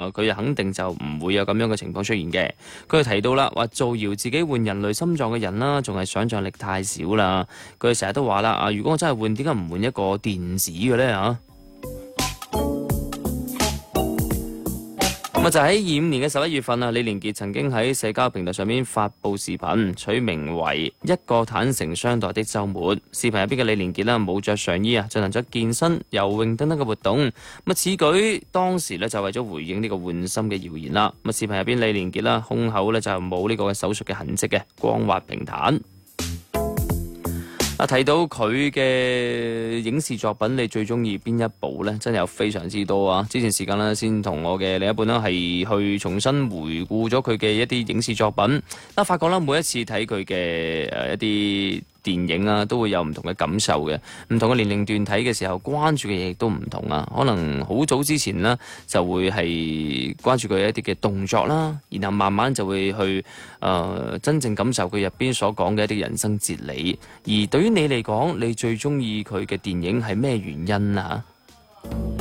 佢肯定就唔會有咁樣嘅情況出現嘅。佢就提到啦，話造謠自己換人類心臟嘅人啦，仲係想像力太少啦。佢成日都話啦，如果我真係換，點解唔換一個電子嘅呢？咁就喺25年嘅11月份李連杰曾經喺社交平台上面發布視頻，取名為一個坦誠相待的週末。視頻入邊嘅李連杰冇着上衣進行咗健身、游泳等等嘅活動。此舉當時就為咗回應呢個換心嘅謠言啦。視頻入邊李連杰胸口就冇呢個手術嘅痕跡嘅，光滑平坦。提到佢嘅影視作品，你最中意邊一部呢？真係有非常之多啊！之前時間先同我嘅另一半係去重新回顧咗佢嘅一啲影視作品，發覺每一次睇佢嘅一啲電影都會有唔同嘅感受嘅。唔同嘅年齡段睇嘅時候，關注嘅嘢亦都唔同啊。可能好早之前就會係關注佢一啲嘅動作啦，然後慢慢就會去真正感受佢入邊所講嘅一啲人生哲理。而對於你嚟講，你最中意佢嘅電影係咩原因啊？